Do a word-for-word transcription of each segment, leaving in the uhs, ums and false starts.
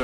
sir.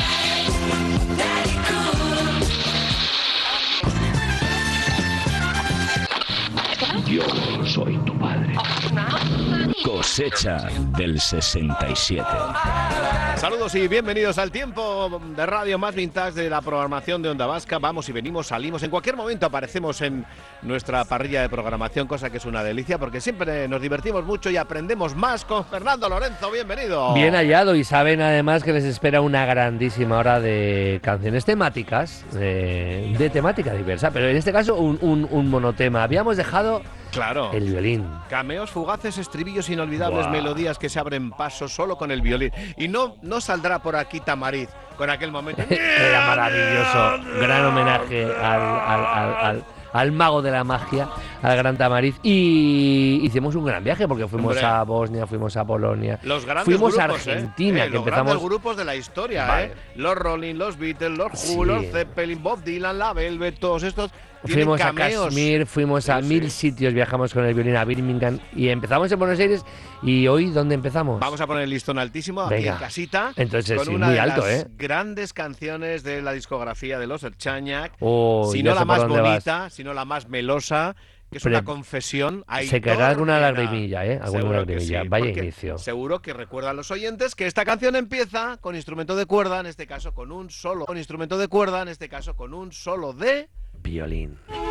Yo soy tu padre. Cosecha del sesenta y siete. Saludos y bienvenidos al tiempo de radio más vintage de la programación de Onda Vasca. Vamos y venimos, salimos. En cualquier momento aparecemos en nuestra parrilla de programación, cosa que es una delicia porque siempre nos divertimos mucho y aprendemos más con Fernando Lorenzo. Bienvenido. Bien hallado, y saben además que les espera una grandísima hora de canciones temáticas, de, de temática diversa, pero en este caso un, un, un monotema. Habíamos dejado... Claro. El violín. Cameos fugaces, estribillos inolvidables, Wow. Melodías que se abren paso solo con el violín. Y no, no saldrá por aquí Tamariz con aquel momento. Era maravilloso. Gran homenaje al, al, al, al, al mago de la magia, al gran Tamariz. Y hicimos un gran viaje porque fuimos Hombre. a Bosnia, fuimos a Polonia, Los grandes fuimos grupos, a Argentina, ¿eh? Eh, que los empezamos... grandes grupos de la historia, Vale. ¿eh? Los Rolling, los Beatles, los Who, Sí. los Zeppelin, Bob Dylan, la Velvet, todos estos tienen Fuimos cameos. a Kashmir, fuimos a Sí, mil sí. sitios, viajamos con el violín a Birmingham y empezamos en Buenos Aires. ¿Y hoy dónde empezamos? Vamos a poner el listón altísimo aquí Venga. en casita. Entonces, con sí, una muy de alto, las ¿eh? grandes canciones de la discografía de los Erchañac. Oh, si ya no sé la por más dónde bonita, vas. sino la más melosa, que es Pero una confesión. se caerá alguna Mena. lagrimilla, ¿eh? Alguna Seguro que lagrimilla. sí, Vaya porque inicio. Seguro que recuerdan los oyentes que esta canción empieza con instrumento de cuerda, en este caso con un solo, con instrumento de cuerda, en este caso con un solo de Violín.